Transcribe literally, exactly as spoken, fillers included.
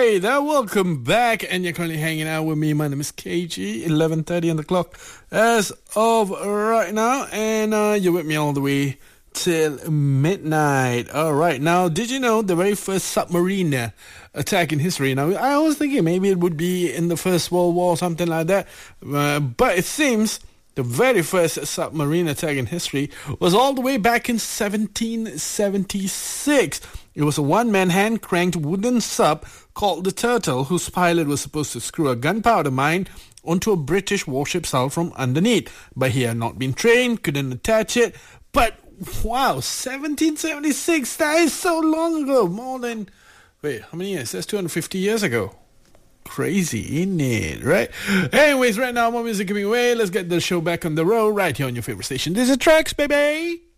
Hey there, welcome back, and you're currently hanging out with me. My name is K G, eleven thirty on the clock as of right now, and uh, you're with me all the way till midnight. All right, now, did you know the very first submarine uh, attack in history? Now, I was thinking maybe it would be in the First World War or something like that, uh, but it seems the very first submarine attack in history was all the way back in seventeen seventy-six. It was a one-man hand-cranked wooden sub called the Turtle, whose pilot was supposed to screw a gunpowder mine onto a British warship's hull from underneath. But he had not been trained, couldn't attach it. But, wow, seventeen seventy-six, that is so long ago. More than, wait, how many years? That's two hundred fifty years ago. Crazy, isn't it? Right? Anyways, right now, more music giving away. Let's get the show back on the road right here on your favorite station. This is Tracks, baby!